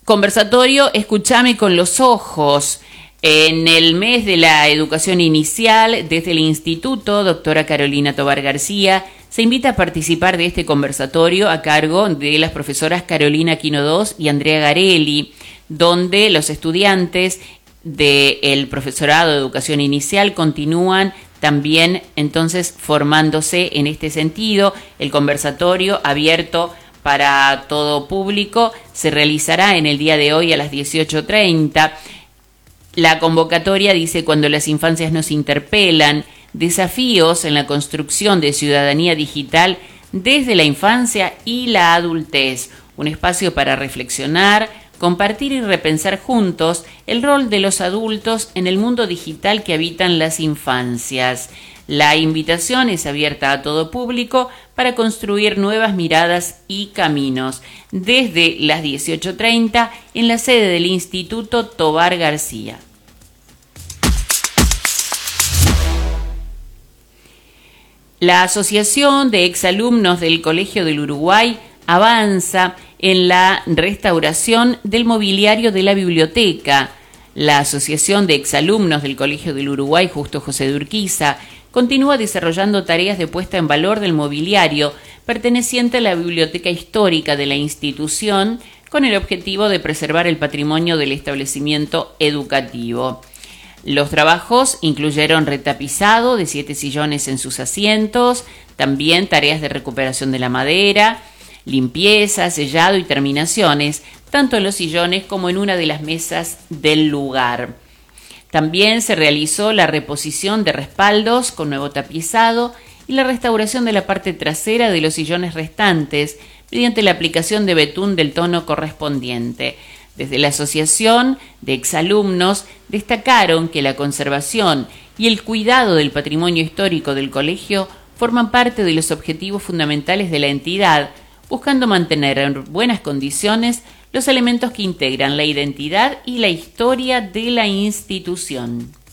Conversatorio Escúchame con los ojos. En el mes de la educación inicial, desde el Instituto Doctora Carolina Tobar García, se invita a participar de este conversatorio a cargo de las profesoras Carolina Quino II y Andrea Garelli, donde los estudiantes del profesorado de educación inicial continúan también entonces formándose en este sentido. El conversatorio abierto para todo público se realizará en el día de hoy a las 18:30. La convocatoria dice: cuando las infancias nos interpelan, desafíos en la construcción de ciudadanía digital desde la infancia y la adultez. Un espacio para reflexionar, compartir y repensar juntos el rol de los adultos en el mundo digital que habitan las infancias. La invitación es abierta a todo público para construir nuevas miradas y caminos. Desde las 18:30 en la sede del Instituto Tobar García. La Asociación de Exalumnos del Colegio del Uruguay avanza en la restauración del mobiliario de la biblioteca. La Asociación de Exalumnos del Colegio del Uruguay, Justo José de Urquiza, continúa desarrollando tareas de puesta en valor del mobiliario perteneciente a la biblioteca histórica de la institución, con el objetivo de preservar el patrimonio del establecimiento educativo. Los trabajos incluyeron retapizado de 7 sillones en sus asientos, también tareas de recuperación de la madera, limpieza, sellado y terminaciones, tanto en los sillones como en una de las mesas del lugar. También se realizó la reposición de respaldos con nuevo tapizado y la restauración de la parte trasera de los sillones restantes mediante la aplicación de betún del tono correspondiente. Desde la Asociación de Exalumnos destacaron que la conservación y el cuidado del patrimonio histórico del colegio forman parte de los objetivos fundamentales de la entidad, buscando mantener en buenas condiciones los elementos que integran la identidad y la historia de la institución.